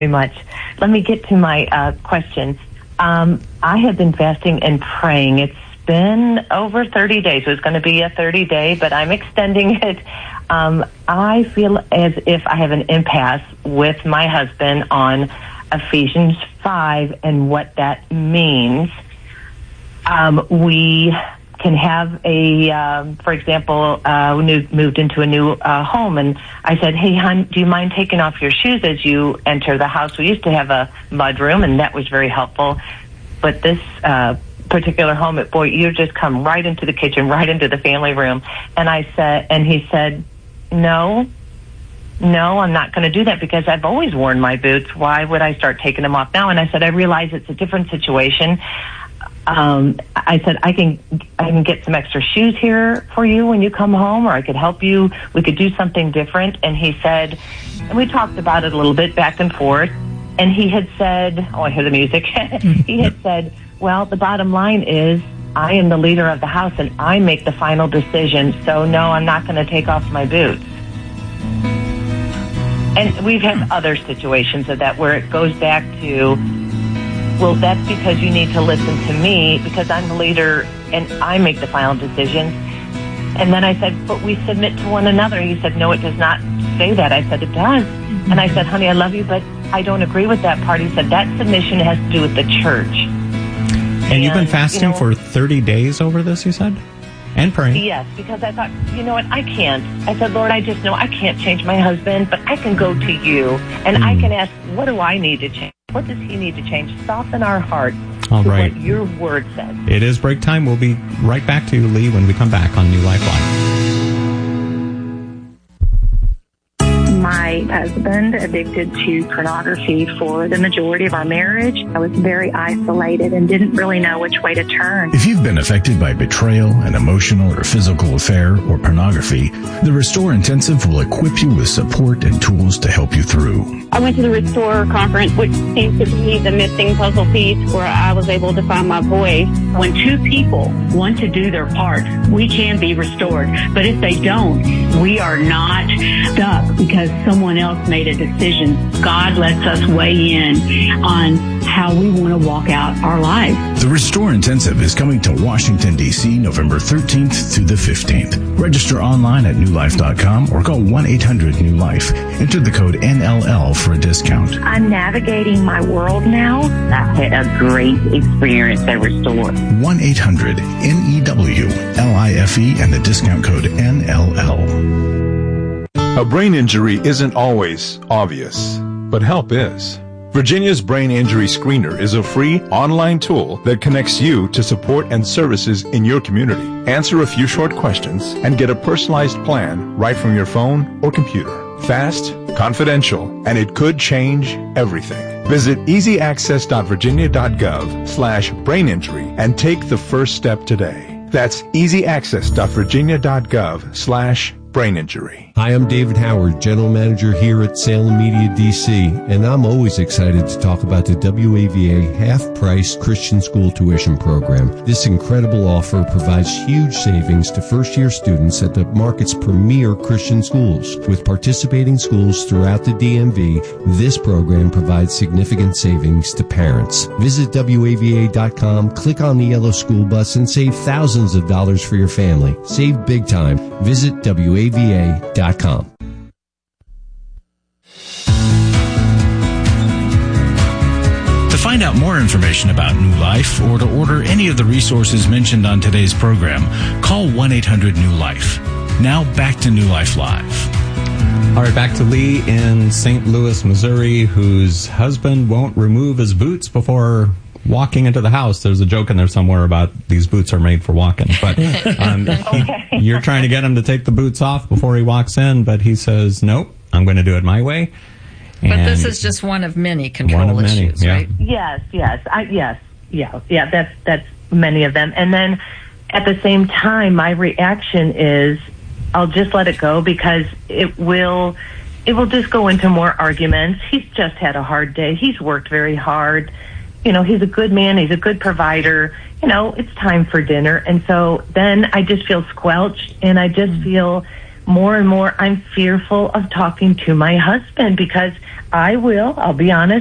very much. Let me get to my question. I have been fasting and praying. It's been over 30 days. It was going to be a 30-day, but I'm extending it. I feel as if I have an impasse with my husband on Ephesians 5 and what that means. We can have for example, we moved into a new home, and I said, hey, hon, do you mind taking off your shoes as you enter the house? We used to have a mud room, and that was very helpful. But this particular home, boy, you just come right into the kitchen, right into the family room. And he said, no, I'm not going to do that because I've always worn my boots. Why would I start taking them off now? And I said, I realize it's a different situation. I said, I can get some extra shoes here for you when you come home, or I could help you. We could do something different. And he said, and we talked about it a little bit back and forth. And he had said, oh, I hear the music. He had said, well, the bottom line is I am the leader of the house and I make the final decision. So no, I'm not going to take off my boots. And we've had other situations of that where it goes back to, well, that's because you need to listen to me because I'm the leader and I make the final decisions. And then I said, but we submit to one another. He said, no, it does not say that. I said, it does. And I said, honey, I love you, but I don't agree with that part. He said, that submission has to do with the church. And you've been fasting for 30 days over this, you said? And praying? Yes, because I thought, you know what, I can't. I said, Lord, I just know I can't change my husband, but I can go to you, and I can ask, what do I need to change? What does he need to change? Soften our hearts to what your word says. It is break time. We'll be right back to you, Lee, when we come back on New Life Live. My husband addicted to pornography for the majority of our marriage. I was very isolated and didn't really know which way to turn. If you've been affected by betrayal, an emotional or physical affair, or pornography, the Restore Intensive will equip you with support and tools to help you through. I went to the Restore conference, which seems to be the missing puzzle piece where I was able to find my voice. When two people want to do their part, we can be restored. But if they don't, we are not stuck because someone else made a decision. God lets us weigh in on how we want to walk out our lives. The Restore Intensive is coming to Washington, D.C. November 13th through the 15th. Register online at newlife.com or call 1-800-NEW-LIFE. Enter the code NLL for a discount. I'm navigating my world now. I had a great experience at Restore. 1-800-NEWLIFE and the discount code NLL. A brain injury isn't always obvious, but help is. Virginia's Brain Injury Screener is a free online tool that connects you to support and services in your community. Answer a few short questions and get a personalized plan right from your phone or computer. Fast, confidential, and it could change everything. Visit easyaccess.virginia.gov/braininjury and take the first step today. That's easyaccess.virginia.gov/braininjury. Hi, I'm David Howard, General Manager here at Salem Media DC, and I'm always excited to talk about the WAVA half-price Christian school tuition program. This incredible offer provides huge savings to first-year students at the market's premier Christian schools. With participating schools throughout the DMV, this program provides significant savings to parents. Visit WAVA.com, click on the yellow school bus, and save thousands of dollars for your family. Save big time. Visit WAVA.com. To find out more information about New Life or to order any of the resources mentioned on today's program, call 1-800-NEW-LIFE. Now back to New Life Live. All right, back to Lee in St. Louis, Missouri, whose husband won't remove his boots before walking into the house. There's a joke in there somewhere about these boots are made for walking, but you're trying to get him to take the boots off before he walks in, but he says, nope, I'm going to do it my way. And but this is just one of many control issues, right? Yes. That's many of them. And then at the same time, my reaction is, I'll just let it go because it will just go into more arguments. He's just had a hard day. He's worked very hard. You know, he's a good man. He's a good provider. You know, it's time for dinner. And so then I just feel squelched, and I just feel more and more I'm fearful of talking to my husband because I'll be honest,